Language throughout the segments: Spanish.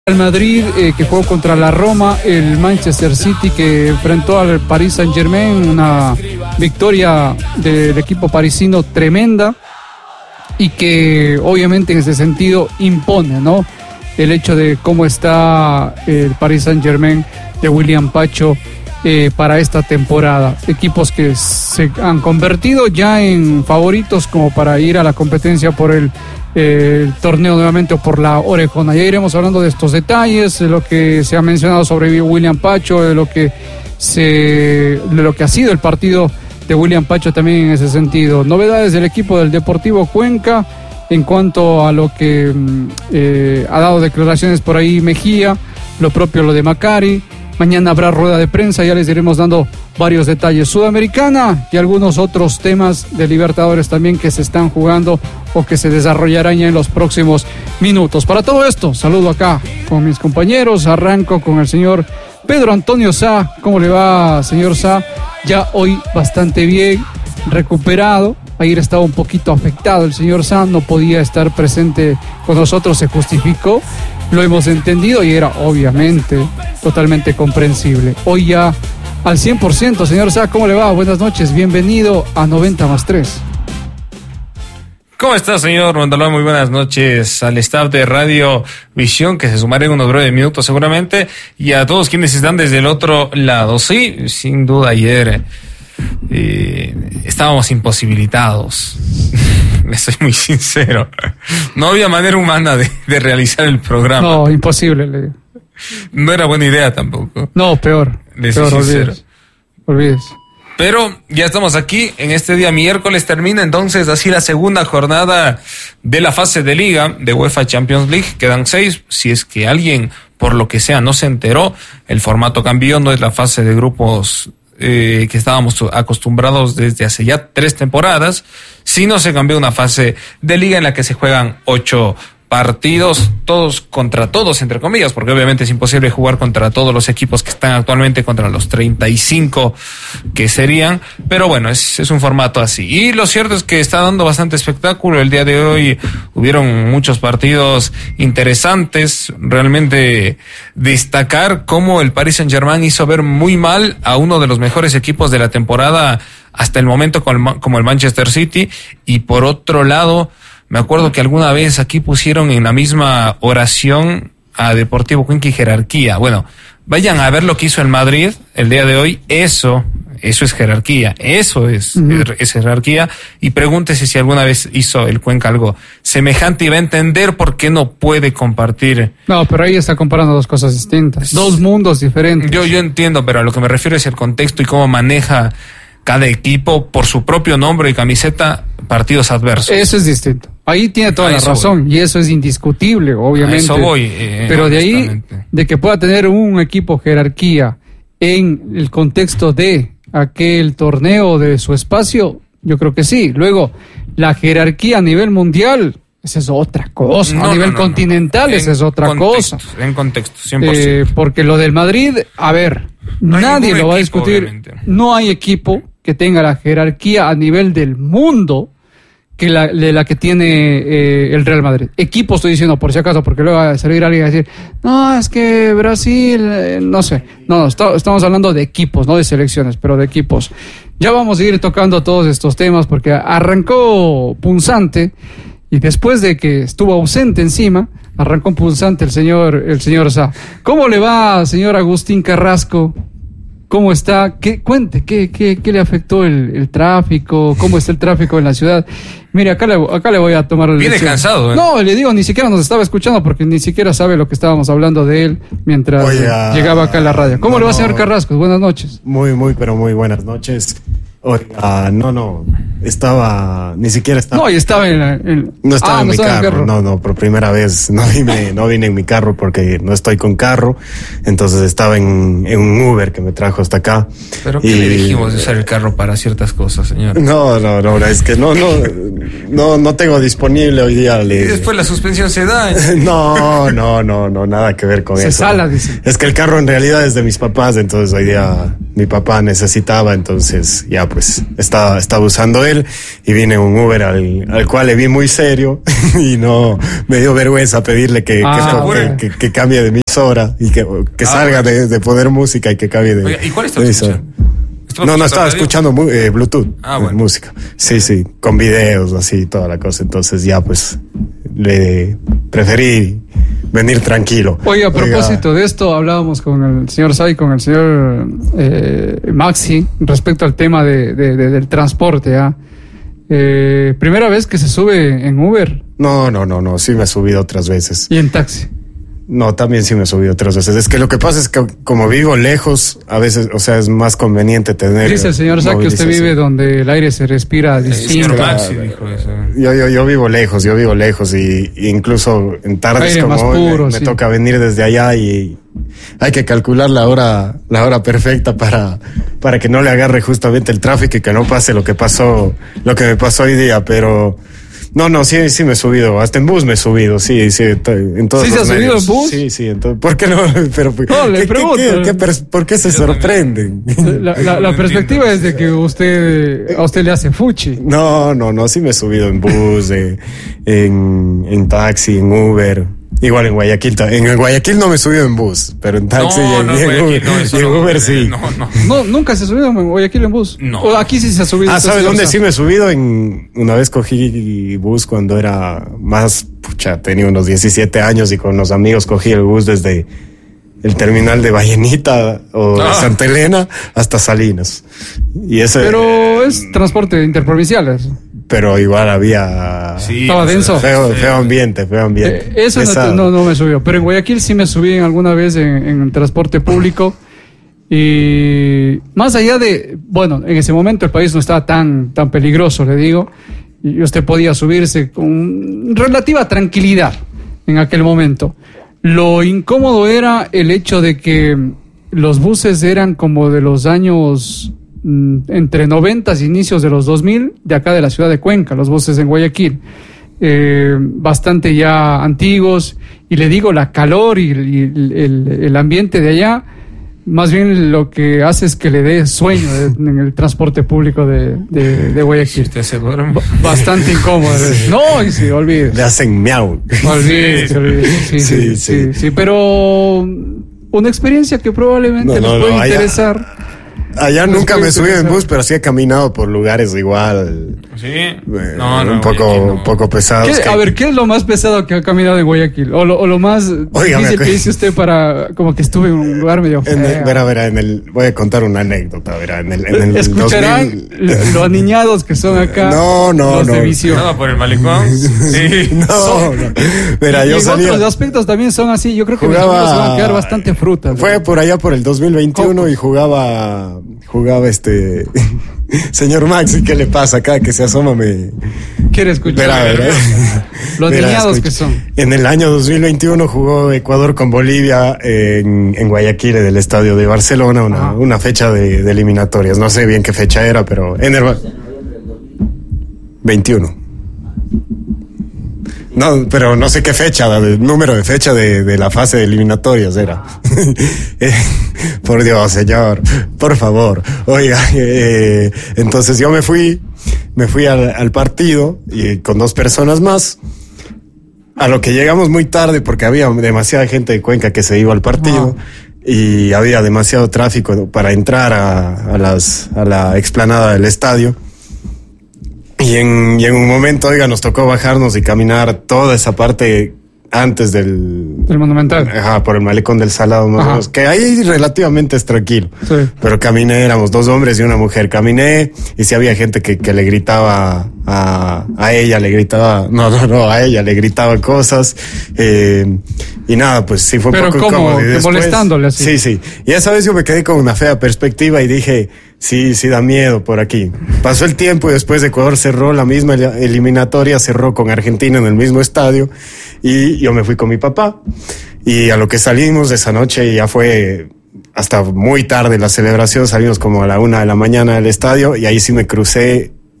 El Madrid que jugó contra la Roma, el Manchester City que enfrentó al Paris Saint-Germain, una victoria del equipo parisino tremenda y que obviamente en ese sentido impone, ¿no? El hecho de cómo está el Paris Saint-Germain de William Pacho para esta temporada. Equipos que se han convertido ya en favoritos como para ir a la competencia por el torneo nuevamente o por la orejona. Ya iremos hablando de estos detalles, de lo que se ha mencionado sobre William Pacho, de lo que ha sido el partido de William Pacho también en ese sentido. Novedades del equipo del Deportivo Cuenca en cuanto a lo que ha dado declaraciones por ahí Mejía, lo propio lo de Macari. Mañana habrá rueda de prensa, ya les iremos dando varios detalles. Sudamericana y algunos otros temas de Libertadores también que se están jugando o que se desarrollarán ya en los próximos minutos. Para todo esto, saludo acá con mis compañeros. Arranco con el señor Pedro Antonio Sá. ¿Cómo le va, señor Sá? Ya hoy bastante bien, recuperado. Ayer estaba un poquito afectado el señor Sá, no podía estar presente con nosotros, se justificó. Lo hemos entendido y era obviamente totalmente comprensible. Hoy ya al 100%, señor Sá, ¿cómo le va? Buenas noches, bienvenido a 90+3. ¿Cómo está, señor Montalbán? Muy buenas noches al staff de Radio Visión, que se sumará en unos breves minutos seguramente, y a todos quienes están desde el otro lado. Sí, sin duda ayer estábamos imposibilitados. Le soy muy sincero. No había manera humana de realizar el programa. No, imposible, le digo. No era buena idea tampoco. No, peor. Le soy sincero. Olvides. Pero ya estamos aquí en este día miércoles. Termina entonces así la segunda jornada de la fase de liga de UEFA Champions League. Quedan 6. Si es que alguien, por lo que sea, no se enteró, el formato cambió. No es la fase de grupos que estábamos acostumbrados desde hace ya 3 temporadas, sino se cambió una fase de liga en la que se juegan 8 partidos, todos contra todos, entre comillas, porque obviamente es imposible jugar contra todos los equipos que están actualmente, contra los 35 que serían, pero bueno, es un formato así. Y lo cierto es que está dando bastante espectáculo. El día de hoy hubieron muchos partidos interesantes. Realmente destacar cómo el Paris Saint-Germain hizo ver muy mal a uno de los mejores equipos de la temporada hasta el momento, como el Manchester City. Y por otro lado, me acuerdo que alguna vez aquí pusieron en la misma oración a Deportivo Cuenca y jerarquía. Bueno, vayan a ver lo que hizo el Madrid el día de hoy. Eso es jerarquía. Eso es jerarquía. Y pregúntese si alguna vez hizo el Cuenca algo semejante y va a entender por qué no puede compartir. No, pero ahí está comparando dos cosas distintas. Dos mundos diferentes. Yo entiendo, pero a lo que me refiero es el contexto y cómo maneja cada equipo por su propio nombre y camiseta partidos adversos. Eso es distinto. Ahí tiene toda la razón y eso es indiscutible, obviamente. A eso voy. Pero de ahí, de que pueda tener un equipo jerarquía en el contexto de aquel torneo de su espacio, yo creo que sí. Luego, la jerarquía a nivel mundial, esa es otra cosa. A nivel continental, esa es otra cosa. En contexto, 100%. Porque lo del Madrid, a ver, nadie lo va a discutir. Obviamente. No hay equipo que tenga la jerarquía a nivel del mundo que la que tiene el Real Madrid. Equipo estoy diciendo, por si acaso, porque luego va a salir alguien a decir, no, es que Brasil, no sé. No, estamos hablando de equipos, no de selecciones, pero de equipos. Ya vamos a ir tocando todos estos temas porque arrancó punzante y después de que estuvo ausente encima, arrancó punzante el señor Sá. ¿Cómo le va, señor Agustín Carrasco? ¿Cómo está? Cuente, ¿qué le afectó el tráfico? ¿Cómo está el tráfico en la ciudad? Mire, acá le voy a tomar el Viene cansado, ¿eh? No, le digo, ni siquiera nos estaba escuchando porque ni siquiera sabe lo que estábamos hablando de él mientras llegaba acá a la radio. ¿Cómo le va, señor Carrasco? Buenas noches. Pero muy buenas noches. Oiga, ni siquiera estaba. No, y estaba no estaba en mi carro. No, por primera vez no vine en mi carro porque no estoy con carro. Entonces estaba en un Uber que me trajo hasta acá. ¿Pero qué le dijimos de usar el carro para ciertas cosas, señor? No, es que no tengo disponible hoy día. Y después la suspensión se da. No, nada que ver con eso. Se sala, dice. Es que el carro en realidad es de mis papás, entonces hoy día mi papá necesitaba, entonces ya pues estaba usando él y vine en un Uber al cual le vi muy serio y no me dio vergüenza pedirle que cambie de emisora y que salga de poner música y que cambie de. Oiga, ¿y cuál está escuchando? No, estaba escuchando Bluetooth, bueno. Música. Sí, con videos, así, toda la cosa. Entonces ya pues le preferí venir tranquilo. Oye, a propósito de esto, hablábamos con el señor Sai, con el señor Maxi, respecto al tema del transporte. ¿Primera vez que se sube en Uber? No, sí me he subido otras veces. ¿Y en taxi? No, también sí me he subido otras veces. Es que lo que pasa es que como vivo lejos, a veces, o sea, es más conveniente tener. Dice el señor Sai que usted vive donde el aire se respira distinto. Maxi dijo eso. Yo vivo lejos y incluso en tardes aire como más hoy puro, me toca venir desde allá y hay que calcular la hora perfecta para que no le agarre justamente el tráfico y que no pase lo que me pasó hoy día, pero no, sí me he subido, hasta en bus me he subido, sí, en todos los medios. ¿Sí se ha subido en bus? Sí, entonces, ¿por qué no? Pero, no, le pregunto. ¿Por qué se sorprenden? La perspectiva es de que a usted le hace fuchi. No, sí me he subido en bus, en taxi, en Uber. Igual en Guayaquil. En Guayaquil no me he subido en bus, pero en taxi y en Uber sí. No, nunca se ha subido en Guayaquil en bus. No. O aquí sí se ha subido. ¿Sabes dónde sí me he subido? Una vez cogí bus cuando era más, tenía unos 17 años y con unos amigos cogí el bus desde el terminal de Vallenita o de Santa Elena hasta Salinas. Pero es transporte interprovincial. Pero igual había... Sí, estaba denso. Feo ambiente. Eso no me subió. Pero en Guayaquil sí me subí alguna vez en transporte público. Y más allá de... Bueno, en ese momento el país no estaba tan peligroso, le digo. Y usted podía subirse con relativa tranquilidad en aquel momento. Lo incómodo era el hecho de que los buses eran como de los años... entre 90 y inicios de los 2000 de acá de la ciudad de Cuenca, los buses en Guayaquil, bastante ya antiguos, y le digo, la calor y el ambiente de allá más bien lo que hace es que le dé sueño en el transporte público de Guayaquil. Usted se duerme. Bastante incómodo. No, y sí, olvídese. Le hacen miau. Olvídese. Sí, pero una experiencia que probablemente les puede interesar. Allá nunca me subí en bus, pero sí he caminado por lugares igual. ¿Sí? Un poco pesados. A ver, ¿qué es lo más pesado que ha caminado en Guayaquil? O lo más difícil que dice usted para... Como que estuve en un lugar medio feo. Voy a contar una anécdota, en el escucharán 2000... lo aniñados que son acá. No. De visión. ¿No por el malecón? Sí. No. Mira, yo salí... otros aspectos también son así. Yo creo que los van a quedar bastante frutas. Fue por allá por el 2021 y jugaba señor Maxi, ¿qué le pasa? Cada que se asoma me quiere escuchar. Los niñados que son. En el año 2021 jugó Ecuador con Bolivia en Guayaquil, en el estadio de Barcelona, una fecha de eliminatorias. No sé bien qué fecha era, pero en el 21. No, pero no sé qué fecha, el número de fecha de la fase de eliminatorias era. Por Dios, señor, por favor. Oiga, entonces yo me fui al partido y con 2 personas más. A lo que llegamos muy tarde porque había demasiada gente de Cuenca que se iba al partido y había demasiado tráfico para entrar a la explanada del estadio. Y en un momento, nos tocó bajarnos y caminar toda esa parte antes del Monumental. Por el malecón del Salado, más o menos, que ahí relativamente es tranquilo. Sí. Pero caminé, éramos 2 hombres y una mujer. Caminé y sí había gente que le gritaba a ella, le gritaba, a ella le gritaba cosas. Y nada, pues sí fue un poco incómodo. Pero ¿cómo? Molestándole así. Sí. Y esa vez yo me quedé con una fea perspectiva y dije, sí da miedo por aquí. Pasó el tiempo y después Ecuador cerró la misma eliminatoria, cerró con Argentina en el mismo estadio y yo me fui con mi papá. Y a lo que salimos esa noche ya fue hasta muy tarde la celebración, salimos como a la 1 de la mañana del estadio y ahí sí me crucé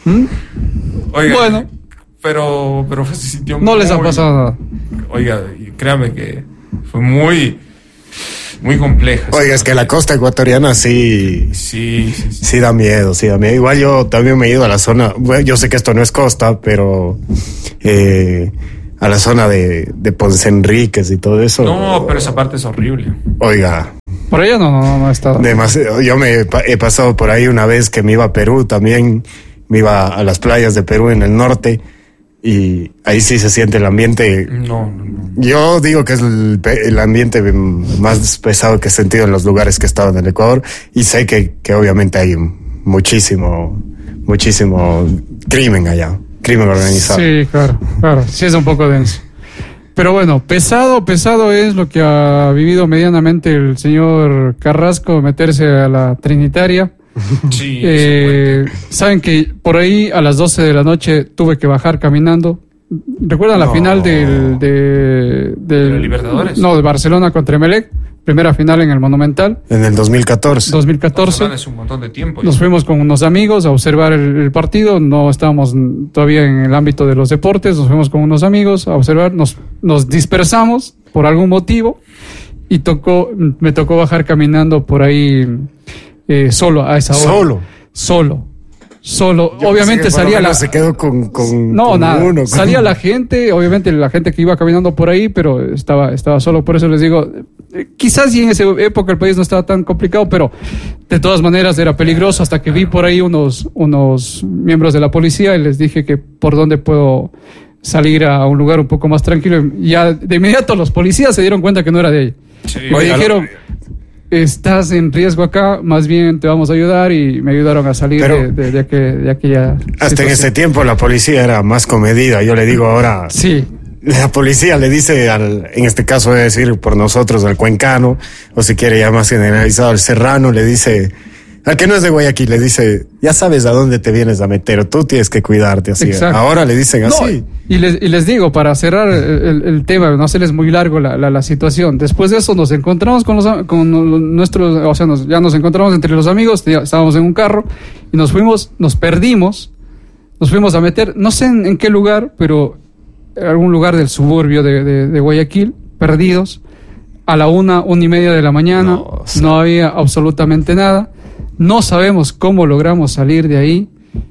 Oiga, Bueno. Pero se sintió No les ha pasado nada. Oiga, créame que fue muy compleja. Oiga, es que la costa ecuatoriana sí da miedo, sí da miedo. Igual yo también me he ido a la zona, bueno, yo sé que esto no es costa, pero a la zona de Ponce Enríquez y todo eso. No, pero esa parte es horrible. Oiga. Por allá no he estado. Demasiado. Yo he pasado por ahí una vez que me iba a Perú también, me iba a las playas de Perú en el norte. Y ahí sí se siente el ambiente. No. Yo digo que es el ambiente más pesado que he sentido en los lugares que he estado en el Ecuador. Y sé que obviamente hay muchísimo crimen allá. Crimen organizado. Sí, claro. Sí es un poco denso. Pero bueno, pesado es lo que ha vivido medianamente el señor Carrasco, meterse a la Trinitaria. Sí, saben que por ahí a las 12 de la noche tuve que bajar caminando. ¿Recuerdan la final de Libertadores? No, de Barcelona contra Emelec, primera final en el Monumental. En el 2014. Es un montón de tiempo. Nos fuimos con unos amigos a observar el partido. No estábamos todavía en el ámbito de los deportes. Nos fuimos con unos amigos a observar. Nos dispersamos por algún motivo y me tocó bajar caminando por ahí. Solo a esa hora. Solo. Obviamente salía se quedó con nada. uno. Salía la gente, obviamente la gente que iba caminando por ahí, pero estaba solo. Por eso les digo, quizás y en esa época el país no estaba tan complicado, pero de todas maneras era peligroso hasta que vi por ahí unos miembros de la policía y les dije que por dónde puedo salir a un lugar un poco más tranquilo. Y ya de inmediato los policías se dieron cuenta que no era de ahí. Sí. Me dijeron, estás en riesgo acá, más bien te vamos a ayudar, y me ayudaron a salir de aquella hasta situación. en ese tiempo la policía era más comedida. Yo le digo ahora, sí, la policía le dice en este caso voy a decir por nosotros al cuencano, o si quiere ya más generalizado al serrano, le dice al que no es de Guayaquil, le dice, ya sabes a dónde te vienes a meter, tú tienes que cuidarte así. Exacto. Ahora le dicen así. Y les digo, para cerrar el tema, no hacerles muy largo la situación, después de eso nos encontramos con nuestros, o sea, ya nos encontramos entre los amigos, estábamos en un carro y nos perdimos, nos fuimos a meter, no sé en qué lugar, pero en algún lugar del suburbio de Guayaquil, perdidos, a la 1:30 de la mañana, no había absolutamente nada. No sabemos cómo logramos salir de ahí.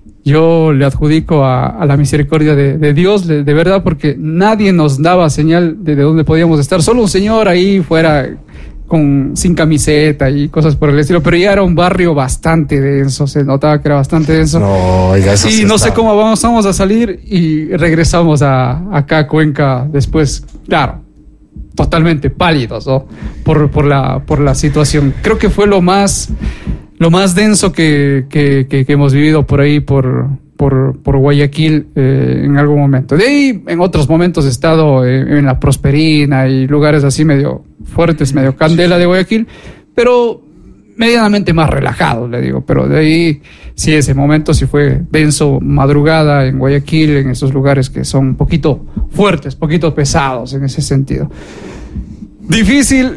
Yo le adjudico a la misericordia de Dios, de verdad, porque nadie nos daba señal de dónde podíamos estar. Solo un señor ahí fuera sin camiseta y cosas por el estilo, pero ya era un barrio bastante denso, se notaba que era bastante denso. No, oiga, eso y no sé cómo vamos a salir y regresamos acá a Cuenca después, claro, totalmente pálidos, ¿no? Por la situación. Creo que fue lo más denso que hemos vivido por ahí, por Guayaquil en algún momento. De ahí, en otros momentos he estado en La Prosperina y lugares así medio fuertes, medio candela de Guayaquil, pero medianamente más relajado, le digo. Pero de ahí, sí, ese momento sí fue denso, madrugada en Guayaquil, en esos lugares que son un poquito fuertes, poquito pesados en ese sentido. Difícil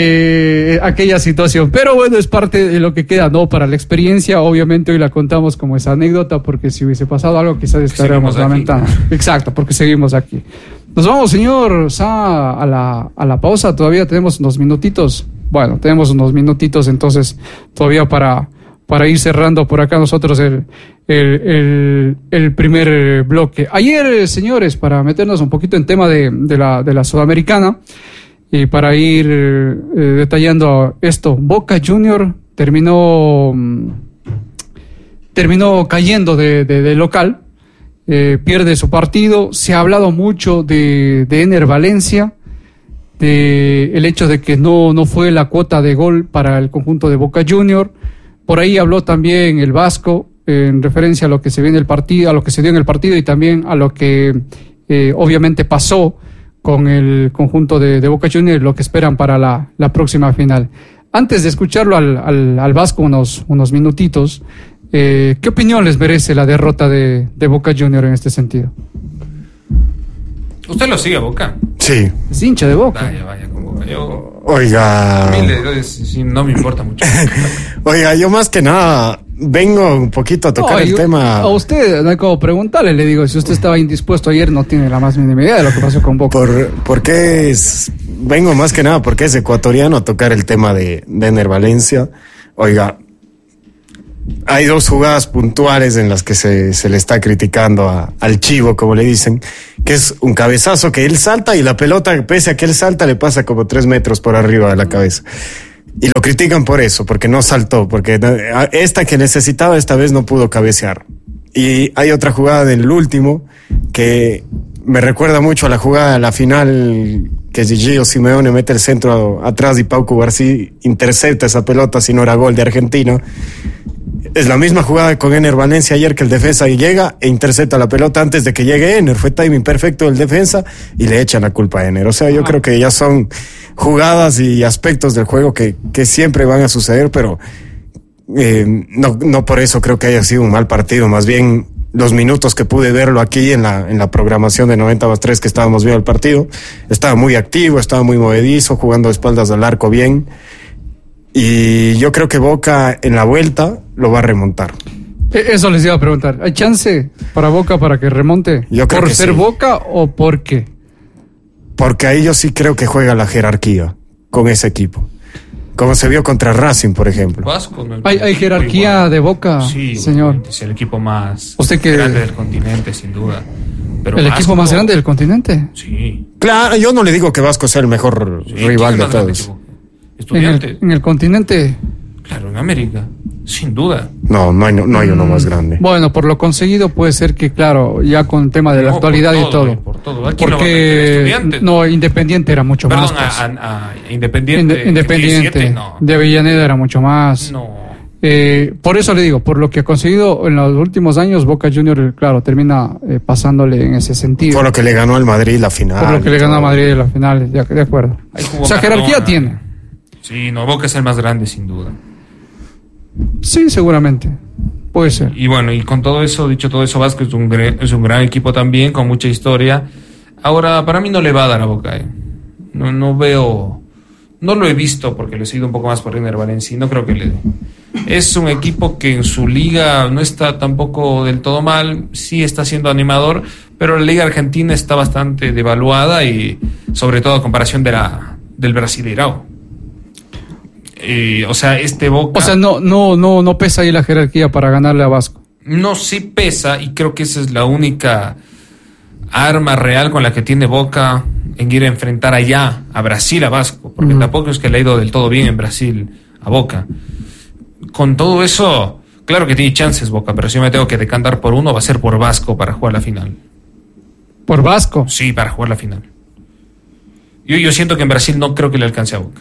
aquella situación, pero bueno, es parte de lo que queda, ¿no? Para la experiencia, obviamente hoy la contamos como esa anécdota, porque si hubiese pasado algo quizás estaríamos lamentando. Exacto, porque seguimos aquí. Nos vamos, señor Sa, a la pausa, todavía tenemos unos minutitos. Bueno, tenemos unos minutitos entonces todavía para ir cerrando por acá nosotros el primer bloque. Ayer, señores, para meternos un poquito en tema de la Sudamericana, y para ir detallando esto, Boca Junior terminó cayendo de local, pierde su partido. Se ha hablado mucho de Ener Valencia, el hecho de que no fue la cuota de gol para el conjunto de Boca Junior. Por ahí habló también el Vasco en referencia a lo que se dio en el partido y también a lo que obviamente pasó con el conjunto de Boca Juniors, lo que esperan para la próxima final. Antes de escucharlo al Vasco unos minutitos, ¿qué opinión les merece la derrota de Boca Juniors en este sentido? ¿Usted lo sigue a Boca? Sí. Es hincha de Boca. Vaya con Boca. Oiga. No me importa mucho. Oiga, yo más que nada vengo un poquito a tocar el tema. A usted no hay como preguntarle, le digo, si usted estaba indispuesto ayer, no tiene la más mínima idea de lo que pasó con Boca. Vengo más que nada porque es ecuatoriano a tocar el tema de Ener Valencia. Oiga, hay 2 jugadas puntuales en las que se le está criticando al Chivo, como le dicen, que es un cabezazo que él salta y la pelota, pese a que él salta, le pasa como 3 metros por arriba de la cabeza. Y lo critican por eso, porque no saltó, porque esta que necesitaba esta vez no pudo cabecear. Y hay otra jugada del último que me recuerda mucho a la jugada de la final, que Gigio Simeone mete el centro atrás y Pau Cubarsí intercepta esa pelota, si no era gol de Argentina. Es la misma jugada con Ener Valencia ayer, que el defensa llega e intercepta la pelota antes de que llegue Ener. Fue timing perfecto del defensa y le echan la culpa a Ener. O sea, yo creo que ya son jugadas y aspectos del juego que siempre van a suceder, pero no por eso creo que haya sido un mal partido. Más bien, los minutos que pude verlo aquí en la programación de 90+3 que estábamos viendo el partido, estaba muy activo, estaba muy movedizo, jugando de espaldas al arco bien. Y yo creo que Boca en la vuelta lo va a remontar. Eso les iba a preguntar. ¿Hay chance para Boca para que remonte? Yo creo ¿Por que ser sí. Boca o por qué? Porque ahí yo sí creo que juega la jerarquía con ese equipo. Como se vio contra Racing, por ejemplo. Vasco, no, ¿Hay jerarquía igual de Boca, sí, señor? Es el equipo más ¿Usted grande del continente, sin duda. Pero ¿El Vasco, equipo más grande del continente? Sí. Claro, yo no le digo que Vasco sea el mejor rival de todos. Estudiantes. ¿En el continente? Claro, en América, sin duda. No hay uno más grande. Bueno, por lo conseguido puede ser que, claro, ya con el tema de la actualidad y todo. Por todo. Aquí Porque no, Independiente era mucho más. Perdón, a Independiente. Independiente no. de Avellaneda era mucho más. No. Por eso le digo, por lo que ha conseguido en los últimos años, Boca Juniors, claro, termina pasándole en ese sentido. Por lo que le ganó al Madrid la final. Por lo que le ganó a Madrid en las finales, de acuerdo. O sea, jerarquía tiene. Sí, no, Boca es el más grande, sin duda. Sí, seguramente. Puede ser. Y bueno, y con todo eso, dicho todo eso, Vasco es un gran equipo también, con mucha historia. Ahora, para mí no le va a dar a Boca. No veo, no lo he visto porque lo he seguido un poco más por Ener Valencia y no creo que le dé. Es un equipo que en su liga no está tampoco del todo mal, sí está siendo animador, pero la liga argentina está bastante devaluada y sobre todo a comparación del Brasileirao. O sea, Boca... O sea, no pesa ahí la jerarquía para ganarle a Vasco. No, sí pesa, y creo que esa es la única arma real con la que tiene Boca en ir a enfrentar allá a Brasil, a Vasco, porque tampoco es que le ha ido del todo bien en Brasil a Boca. Con todo eso, claro que tiene chances Boca, pero si yo me tengo que decantar por uno, va a ser por Vasco para jugar la final. ¿Por Vasco? Sí, para jugar la final. Yo siento que en Brasil no creo que le alcance a Boca.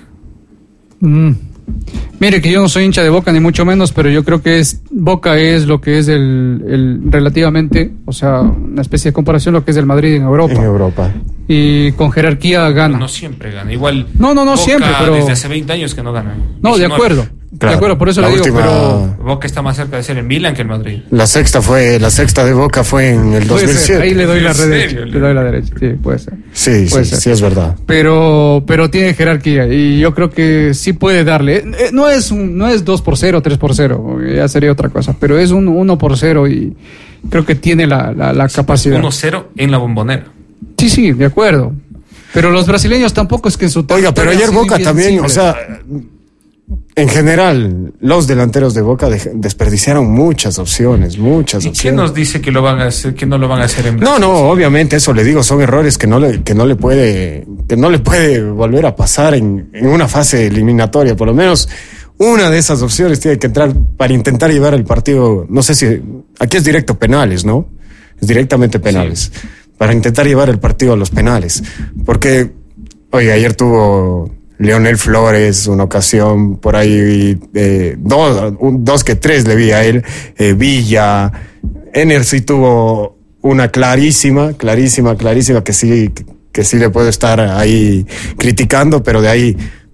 Mire que yo no soy hincha de Boca ni mucho menos, pero yo creo que Boca es lo que es el relativamente, o sea, una especie de comparación lo que es el Madrid en Europa. En Europa. Y con jerarquía gana. No siempre gana. Igual. No Boca siempre, pero desde hace 20 años que no gana. No, 19. De acuerdo. Claro, de acuerdo, por eso le digo, pero Boca está más cerca de ser el Milan que el Madrid. La sexta de Boca fue en el 2007. Ahí le doy la derecha. Le doy la derecha, sí, puede ser. Sí, es verdad. Pero tiene jerarquía y yo creo que sí puede darle. No es 2-0, 3-0, ya sería otra cosa, pero es un 1-0 y creo que tiene la capacidad. 1-0 en la Bombonera. Sí, de acuerdo. Pero los brasileños tampoco es que su... Oiga, pero ayer Boca también, o sea... En general, los delanteros de Boca desperdiciaron muchas opciones. ¿Y quién nos dice que lo van a hacer, que no lo van a hacer en Brasil? No, obviamente eso le digo, son errores que no le puede volver a pasar en una fase eliminatoria. Por lo menos una de esas opciones tiene que entrar para intentar llevar el partido. No sé si aquí es directo penales, ¿no? Es directamente penales. Sí. Para intentar llevar el partido a los penales, porque oye, ayer tuvo Leonel Flores, una ocasión por ahí, dos que tres le vi a él, Villa, Ener sí tuvo una clarísima, que sí le puedo estar ahí criticando, pero de ahí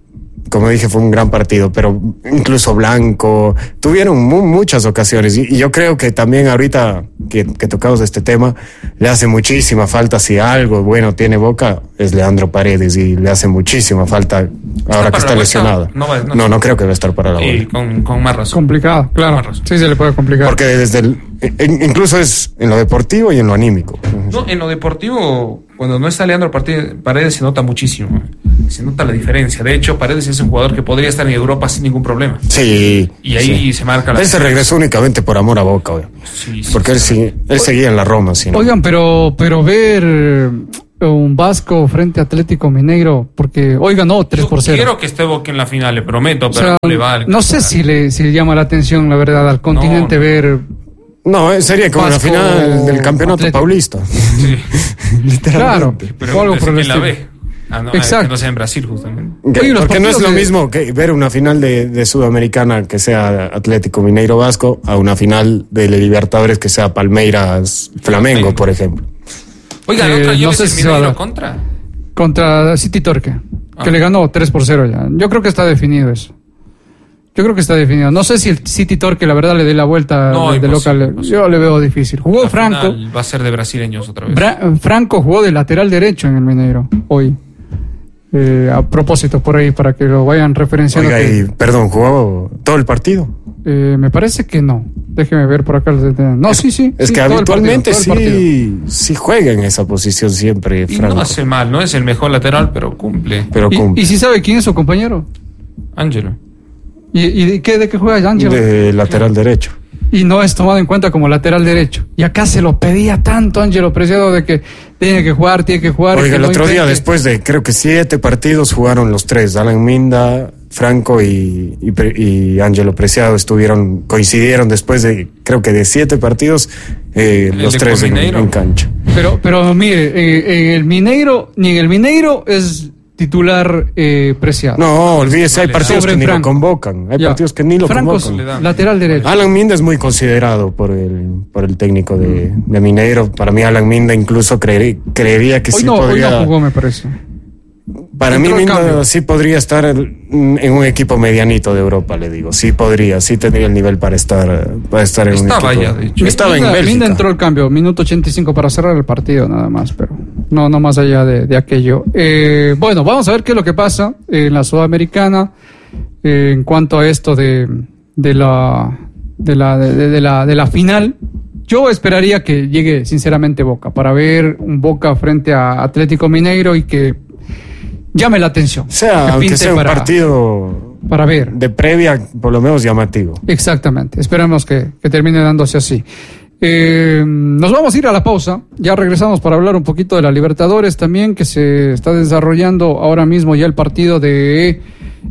como dije, fue un gran partido, pero incluso Blanco tuvieron muchas ocasiones y yo creo que también ahorita que tocamos este tema, le hace muchísima falta, si algo bueno tiene Boca, es Leandro Paredes, y le hace muchísima falta ahora que está lesionado. No creo que va a estar para la vuelta. Con más razón. Complicado, claro. Más razón. Sí, se le puede complicar. Porque incluso es en lo deportivo y en lo anímico. No, en lo deportivo, cuando no está Leandro Paredes se nota muchísimo. Se nota la diferencia. De hecho, Paredes es un jugador que podría estar en Europa sin ningún problema. Sí. Y ahí se marca la... Él se regresó únicamente por amor a Boca, güey. Sí, porque él seguía en la Roma. ¿Sí, no? Oigan, pero ver un Vasco frente a Atlético Mineiro, porque hoy ganó 3-0. Quiero que esté Boca en la final, le prometo, pero no le va. No sé si le llama la atención, la verdad, al continente ver... No, sería como la final del campeonato Atlético Paulista. Sí. Literalmente. Claro, pero algo por el estilo. La ve. No, exacto. Que no sea en Brasil, justamente. Porque no es lo mismo que ver una final de Sudamericana que sea Atlético Mineiro Vasco a una final de Libertadores que sea Palmeiras Flamengo, por ejemplo. Oiga, no sé si Mineiro contra City Torque, que le ganó 3-0 ya. Yo creo que está definido eso. No sé si el City Torque, la verdad, le dé la vuelta de local. Yo le veo difícil. Jugó la Franco. Va a ser de brasileños otra vez. Franco jugó de lateral derecho en el Mineiro hoy. A propósito, por ahí, para que lo vayan referenciando. Oiga, perdón, ¿jugó todo el partido? Me parece que no. Déjeme ver por acá. No, sí. Es que habitualmente sí juega en esa posición siempre, y Franco. No hace mal, no es el mejor lateral, pero cumple. ¿Y si sabe quién es su compañero? Ángelo. ¿Y de qué juega Ángelo? De lateral derecho. Y no es tomado en cuenta como lateral derecho. Y acá se lo pedía tanto Ángelo Preciado de que tiene que jugar. Oiga, el otro día, después de creo que 7 partidos, jugaron los 3. Alan Minda, Franco y Ángelo Preciado coincidieron después de, creo que de 7 partidos, los 3 en cancha. Pero mire, en el Mineiro es titular Preciado. No, olvídese, hay partidos que ni lo convocan. Hay partidos que ni lo convocan. Franco, lateral derecho. Alan Minda es muy considerado por el técnico de Mineiro. Para mí, Alan Minda incluso creería que podría... Hoy no jugó, me parece. Para mí, Minda sí podría estar en un equipo medianito de Europa, le digo. Sí podría, sí tendría el nivel para estar en un equipo. Estaba ya, de hecho. Estaba en Bélgica. Minda entró al cambio, minuto 85 para cerrar el partido, nada más, pero no más allá de aquello. Bueno, vamos a ver qué es lo que pasa en la Sudamericana en cuanto a esto de la final. Yo esperaría que llegue sinceramente Boca, para ver un Boca frente a Atlético Mineiro y que llame la atención. Aunque sea un partido para ver de previa, por lo menos llamativo. Exactamente, esperamos que termine dándose así. Nos vamos a ir a la pausa. Ya regresamos para hablar un poquito de la Libertadores también, que se está desarrollando ahora mismo ya el partido de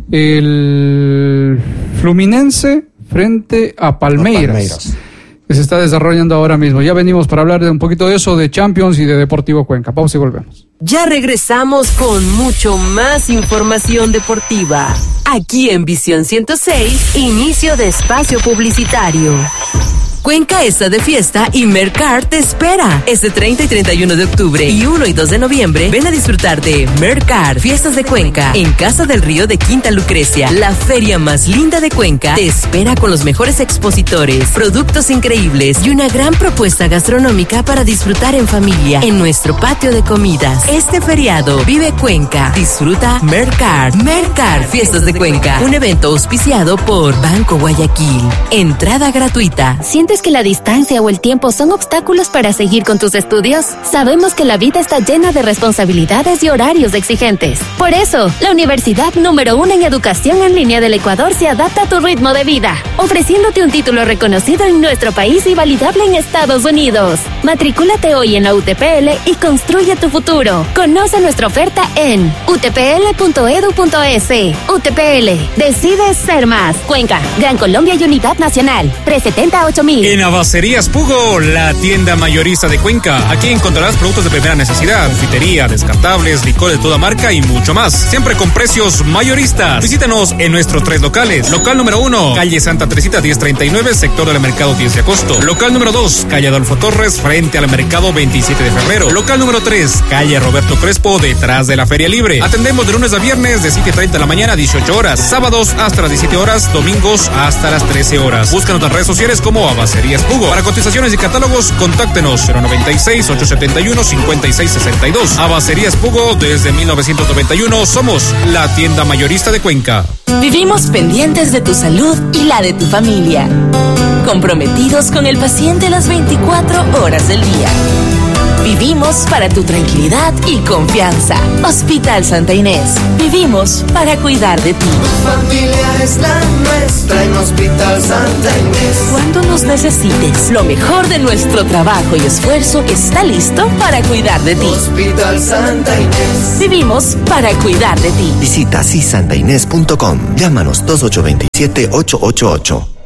el Fluminense frente a Palmeiras. Que se está desarrollando ahora mismo. Ya venimos para hablar de un poquito de eso, de Champions y de Deportivo Cuenca. Pausa y volvemos. Ya regresamos con mucho más información deportiva. Aquí en Visión 106, inicio de espacio publicitario. Cuenca está de fiesta y Mercar te espera. Este 30 y 31 de octubre y 1 y 2 de noviembre, ven a disfrutar de Mercar, Fiestas de Cuenca, en Casa del Río de Quinta Lucrecia. La feria más linda de Cuenca te espera con los mejores expositores, productos increíbles y una gran propuesta gastronómica para disfrutar en familia en nuestro patio de comidas. Este feriado, vive Cuenca, disfruta Mercar. Mercar, Fiestas de Cuenca, un evento auspiciado por Banco Guayaquil. Entrada gratuita. ¿Sientes que la distancia o el tiempo son obstáculos para seguir con tus estudios? Sabemos que la vida está llena de responsabilidades y horarios exigentes. Por eso, la universidad número 1 en educación en línea del Ecuador se adapta a tu ritmo de vida, ofreciéndote un título reconocido en nuestro país y validable en Estados Unidos. Matricúlate hoy en la UTPL y construye tu futuro. Conoce nuestra oferta en utpl.edu.es. UTPL, decides ser más. Cuenca, Gran Colombia y Unidad Nacional. Pre-70 a 8000. En Abacerías Pugo, la tienda mayorista de Cuenca. Aquí encontrarás productos de primera necesidad, confitería, descartables, licor de toda marca y mucho más. Siempre con precios mayoristas. Visítanos en nuestros 3 locales. Local número 1, calle Santa Teresita 1039, sector del mercado 10 de agosto. Local número 2, calle Adolfo Torres, frente al mercado 27 de febrero. Local número 3, calle Roberto Crespo, detrás de la Feria Libre. Atendemos de lunes a viernes de 7:30 de la mañana a 18 horas. Sábados hasta las 17 horas, domingos hasta las 13 horas. Búscanos en las redes sociales como Abacerías Pugo. Para cotizaciones y catálogos, contáctenos 096-871-5662. Abacerías Pugo, desde 1991 somos la tienda mayorista de Cuenca. Vivimos pendientes de tu salud y la de tu familia. Comprometidos con el paciente las 24 horas del día. Vivimos para tu tranquilidad y confianza. Hospital Santa Inés. Vivimos para cuidar de ti. Tu familia es la nuestra en Hospital Santa Inés. Cuando nos necesites, lo mejor de nuestro trabajo y esfuerzo está listo para cuidar de ti. Hospital Santa Inés. Vivimos para cuidar de ti. Visita sisantainés.com. Llámanos 2827-888.